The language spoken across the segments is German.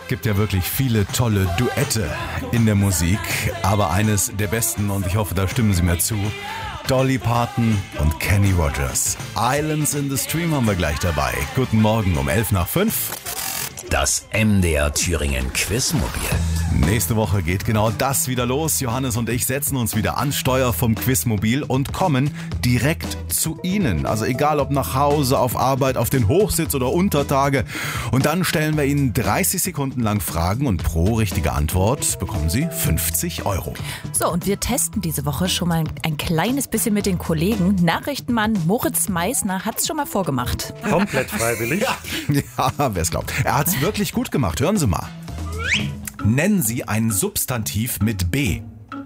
Gibt ja wirklich viele tolle Duette in der Musik, aber eines der besten, und ich hoffe, da stimmen Sie mir zu, Dolly Parton und Kenny Rogers. Islands in the Stream haben wir gleich dabei. Guten Morgen um 5:11. Das MDR Thüringen Quizmobil. Nächste Woche geht genau das wieder los. Johannes und ich setzen uns wieder an Steuer vom Quizmobil und kommen direkt zu Ihnen. Also egal ob nach Hause, auf Arbeit, auf den Hochsitz oder Untertage. Und dann stellen wir Ihnen 30 Sekunden lang Fragen und pro richtige Antwort bekommen Sie 50 €. So, und wir testen diese Woche schon mal ein kleines bisschen mit den Kollegen. Nachrichtenmann Moritz Meisner hat es schon mal vorgemacht. Komplett freiwillig. Ja, wer es glaubt. Er hat es wirklich gut gemacht. Hören Sie mal. Nennen Sie ein Substantiv mit B.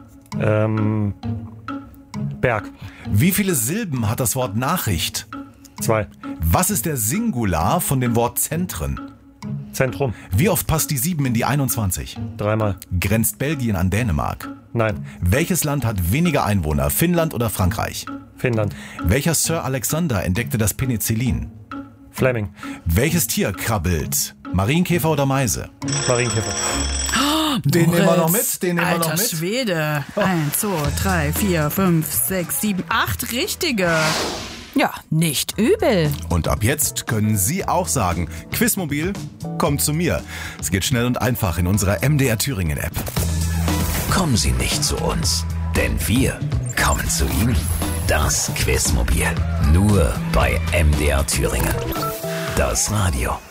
Berg. Wie viele Silben hat das Wort Nachricht? 2. Was ist der Singular von dem Wort Zentren? Zentrum. Wie oft passt die 7 in die 21? 3-mal. Grenzt Belgien an Dänemark? Nein. Welches Land hat weniger Einwohner, Finnland oder Frankreich? Finnland. Welcher Sir Alexander entdeckte das Penicillin? Fleming. Welches Tier krabbelt? Marienkäfer oder Meise? Marienkäfer. Den nehmen wir noch mit, den nehmen wir Alter noch mit. Schwede. 1, 2, 3, 4, 5, 6, 7, 8 richtige. Ja, nicht übel. Und ab jetzt können Sie auch sagen, Quizmobil, kommt zu mir. Es geht schnell und einfach in unserer MDR Thüringen App. Kommen Sie nicht zu uns, denn wir kommen zu Ihnen. Das Quizmobil. Nur bei MDR Thüringen. Das Radio.